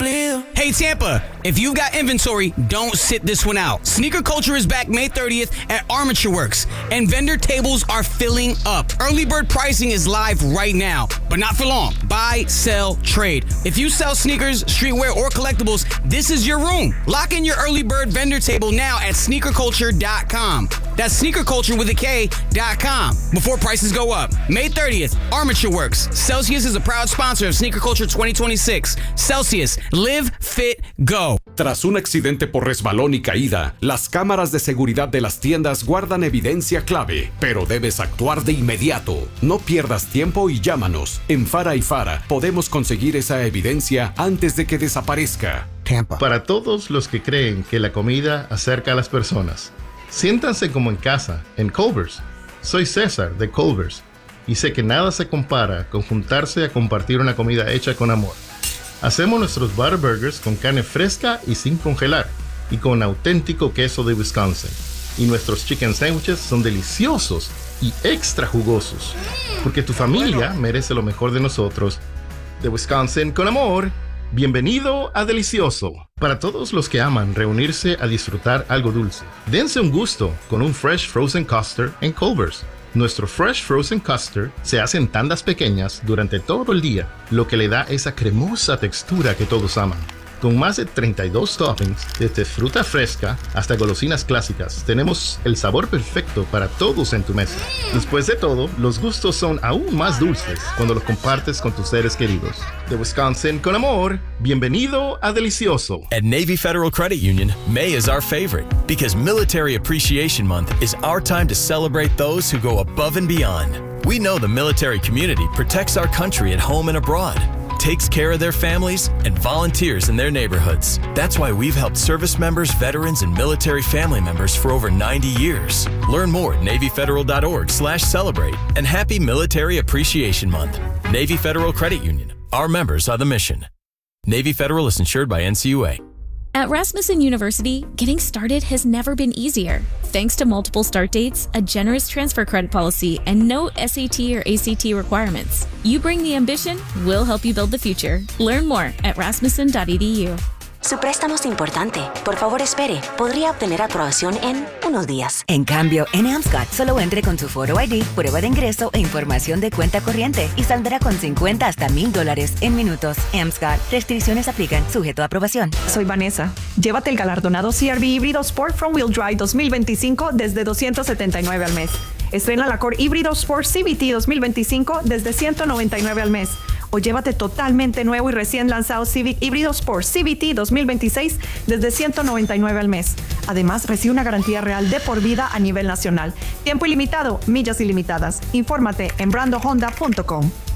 cumplido. Hey Tampa, if you've got inventory, don't sit this one out. Sneaker Culture is back May 30th at Armature Works, and vendor tables are filling up. Early bird pricing is live right now, but not for long. Buy, sell, trade. If you sell sneakers, streetwear, or collectibles, this is your room. Lock in your early bird vendor table now at sneakerculture.com. That's sneakerculture with a K.com before prices go up. May 30th, Armature Works. Celsius is a proud sponsor of Sneaker Culture 2026. Celsius, live, fit, go. Tras un accidente por resbalón y caída, las cámaras de seguridad de las tiendas guardan evidencia clave, pero debes actuar de inmediato. No pierdas tiempo y llámanos. En Fara y Fara podemos conseguir esa evidencia antes de que desaparezca. Tampa. Para todos los que creen que la comida acerca a las personas, siéntanse como en casa, en Culver's. Soy César de Culver's y sé que nada se compara con juntarse a compartir una comida hecha con amor. Hacemos nuestros butter burgers con carne fresca y sin congelar y con auténtico queso de Wisconsin. Y nuestros chicken sandwiches son deliciosos y extra jugosos, porque tu familia merece lo mejor de nosotros. De Wisconsin con amor. Bienvenido a Delicioso. Para todos los que aman reunirse a disfrutar algo dulce, dense un gusto con un Fresh Frozen Custard en Culver's. Nuestro Fresh Frozen Custard se hace en tandas pequeñas durante todo el día, lo que le da esa cremosa textura que todos aman. Con más de 32 toppings, desde fruta fresca hasta golosinas clásicas, tenemos el sabor perfecto para todos en tu mesa. Después de todo, los gustos son aún más dulces cuando los compartes con tus seres queridos. De Wisconsin con amor, bienvenido a Delicioso. At Navy Federal Credit Union, May is our favorite because Military Appreciation Month is our time to celebrate those who go above and beyond. We know the military community protects our country at home and abroad, takes care of their families, and volunteers in their neighborhoods. That's why we've helped service members, veterans, and military family members for over 90 years. Learn more at NavyFederal.org/celebrate, and happy Military Appreciation Month. Navy Federal Credit Union. Our members are the mission. Navy Federal is insured by NCUA. At Rasmussen University, getting started has never been easier. Thanks to multiple start dates, a generous transfer credit policy, and no SAT or ACT requirements. You bring the ambition, we'll help you build the future. Learn more at rasmussen.edu. Su préstamo es importante. Por favor, espere. Podría obtener aprobación en unos días. En cambio, en Amscot, solo entre con su Photo ID, prueba de ingreso e información de cuenta corriente y saldrá con $50 hasta $1,000 en minutos. Amscot. Restricciones aplican. Sujeto a aprobación. Soy Vanessa. Llévate el galardonado CR-V híbrido Sport Front Wheel Drive 2025 desde $279 al mes. Estrena la Core híbrido Sport CVT 2025 desde $199 al mes. O llévate totalmente nuevo y recién lanzado Civic híbrido Sport CVT 2026 desde $199 al mes. Además, recibe una garantía real de por vida a nivel nacional. Tiempo ilimitado, millas ilimitadas. Infórmate en brandohonda.com.